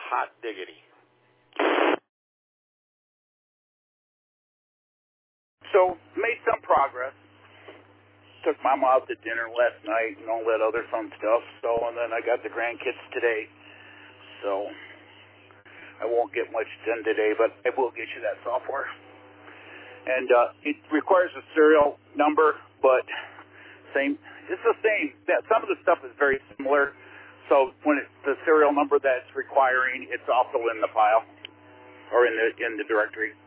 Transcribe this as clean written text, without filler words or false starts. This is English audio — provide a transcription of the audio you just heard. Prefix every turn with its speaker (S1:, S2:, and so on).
S1: hot diggity.
S2: So, made some progress. Took Mom out to dinner last night and all that other fun stuff. So, and then I got the grandkids today. So, I won't get much done today, but I will get you that software. And it requires a serial number, but it's the same. Some of the stuff is very similar. So when it's the serial number that's requiring, it's also in the file or in the directory.